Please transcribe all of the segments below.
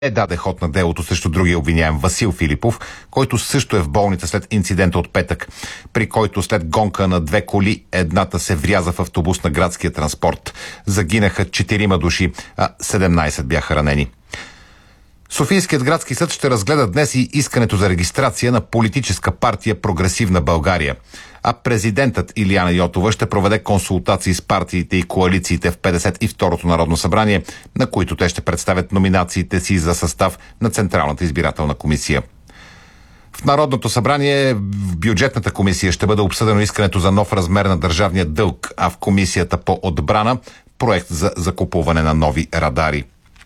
даде ход на делото срещу другия обвиняем Васил Филипов, който също е в болница след инцидента от петък, при който след гонка на две коли едната се вряза в автобус на градския транспорт. Загинаха 4 души, а 17 бяха ранени. Софийският градски съд ще разгледа днес и искането за регистрация на политическа партия Прогресивна България. А президентът Илияна Йотова ще проведе консултации с партиите и коалициите в 52-то Народно събрание, на които те ще представят номинациите си за състав на Централната избирателна комисия. В Народното събрание в бюджетната комисия ще бъде обсъдено искането за нов размер на държавния дълг, а в комисията по отбрана проект за закупуване на нови радари.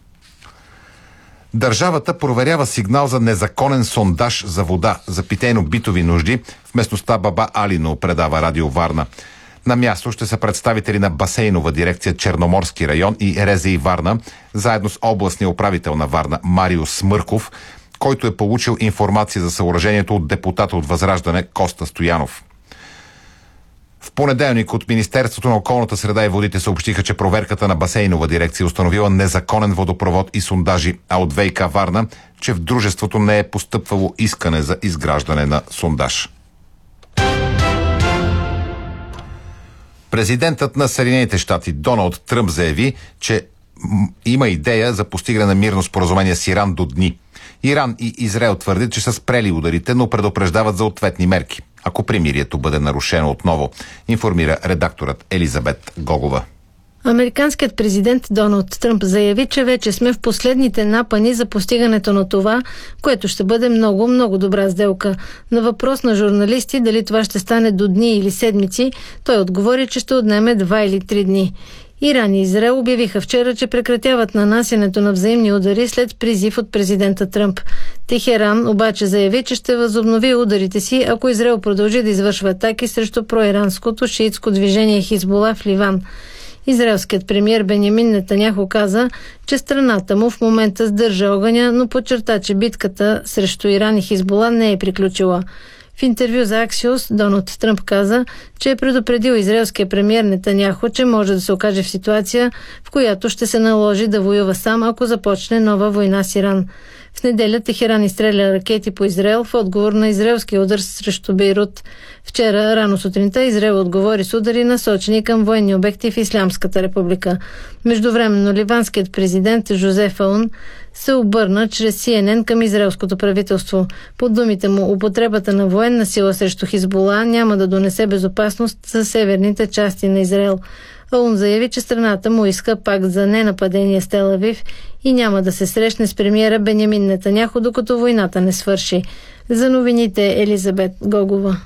Държавата проверява сигнал за незаконен сондаж за вода за питейно-битови нужди в местността Баба Алино, предава Радио Варна. На място ще са представители на Басейнова дирекция Черноморски район и РЗИ Варна, заедно с областния управител на Варна Марио Смърков, който е получил информация за съоръжението от депутата от Възраждане Коста Стоянов. В понеделник от Министерството на околната среда и водите съобщиха, че проверката на Басейнова дирекция установила незаконен водопровод и сондажи, а от ВиК Варна, че в дружеството не е постъпвало искане за изграждане на сондаж. Президентът на Съединените щати Доналд Тръмп заяви, че има идея за постигане на мирно споразумение с Иран до дни. Иран и Израел твърдят, че са спрели ударите, но предупреждават за ответни мерки, ако примирието бъде нарушено отново, информира редакторът Елизабет Гогова. Американският президент Доналд Тръмп заяви, че вече сме в последните напъни за постигането на това, което ще бъде много, много добра сделка. На въпрос на журналисти дали това ще стане до дни или седмици, той отговори, че ще отнеме 2 или 3 дни. Иран и Израел обявиха вчера, че прекратяват нанасянето на взаимни удари след призив от президента Тръмп. Техеран обаче заяви, че ще възобнови ударите си, ако Израел продължи да извършва атаки срещу проиранското шиитско движение Хизбула в Ливан. Израелският премиер Бенямин Нетаняху каза, че страната му в момента сдържа огъня, но подчерта, че битката срещу Иран и Хизбула не е приключила. В интервю за Аксиос Доналд Тръмп каза, че е предупредил израелския премиер Нетаняху, че може да се окаже в ситуация, в която ще се наложи да воюва сам, ако започне нова война с Иран. В неделя Техеран изстреля ракети по Израел в отговор на израелския удар срещу Бейрут. Вчера, рано сутринта, Израел отговори с удари, насочени към военни обекти в Ислямската република. Междувременно ливанският президент Жозеф Аун се обърна чрез CNN към израелското правителство. По думите му, употребата на военна сила срещу Хизбула няма да донесе безопасност за северните части на Израел. Аун заяви, че страната му иска пакт за ненападение с Тел Авив и няма да се срещне с премиера Бенямин Нетаняху, докато войната не свърши. За новините Елизабет Гогова.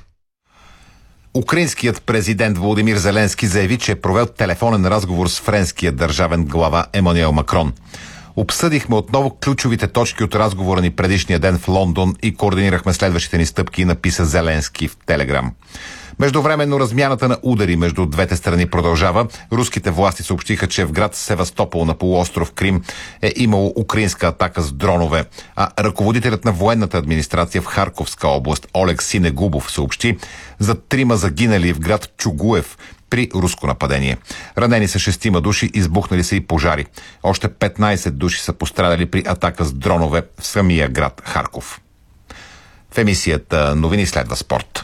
Украинският президент Володимир Зеленски заяви, че е провел телефонен разговор с френския държавен глава Емануел Макрон. Обсъдихме отново ключовите точки от разговора ни предишния ден в Лондон и координирахме следващите ни стъпки, написа Зеленски в Телеграм. Междувременно размяната на удари между двете страни продължава. Руските власти съобщиха, че в град Севастопол на полуостров Крим е имало украинска атака с дронове, а ръководителят на военната администрация в Харковска област Олег Синегубов съобщи за 3 загинали в град Чугуев при руско нападение. Ранени са 6 души, избухнали са и пожари. Още 15 души са пострадали при атака с дронове в самия град Харков. В емисията новини следва спорт.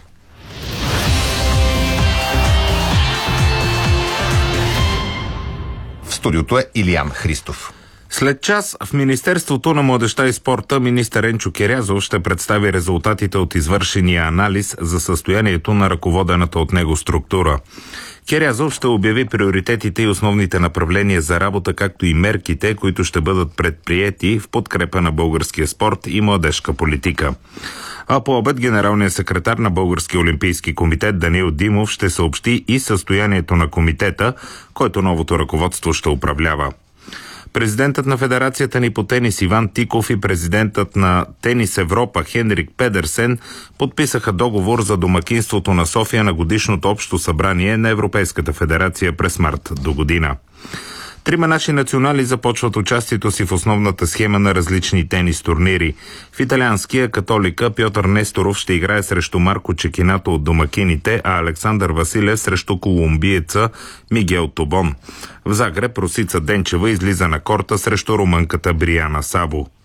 В студиото е Илиян Христов. След час в Министерството на младежта и спорта министър Енчо Керязов ще представи резултатите от извършения анализ за състоянието на ръководената от него структура. Керязов ще обяви приоритетите и основните направления за работа, както и мерките, които ще бъдат предприети в подкрепа на българския спорт и младежка политика. А по обед генералният секретар на Българския олимпийски комитет Даниил Димов ще съобщи и състоянието на комитета, който новото ръководство ще управлява. Президентът на Федерацията ни по тенис Иван Тиков и президентът на Тенис Европа Хенрик Педерсен подписаха договор за домакинството на София на годишното общо събрание на Европейската федерация през март до година. 3 наши национали започват участието си в основната схема на различни тенис турнири. В италианския католика Пьотър Несторов ще играе срещу Марко Чекинато от домакините, а Александър Василев срещу колумбиеца Мигел Тобон. В Загреб русица Денчева излиза на корта срещу румънката Бриана Сабо.